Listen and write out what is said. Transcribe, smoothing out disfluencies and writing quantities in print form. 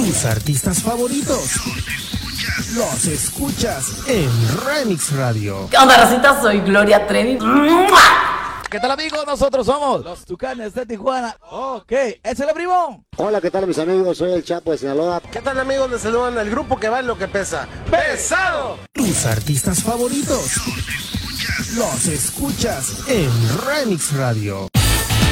Tus artistas favoritos los escuchas en Remix Radio. ¿Qué onda, racita? Soy Gloria Trevi. ¿Qué tal, amigos? Nosotros somos los Tucanes de Tijuana. Ok, ¡es el primo! Hola, ¿qué tal, mis amigos? Soy el Chapo de Sinaloa. ¿Qué tal, amigos? Les saludan el grupo que vale lo que pesa. ¡Pesado! Tus artistas favoritos los escuchas en Remix Radio.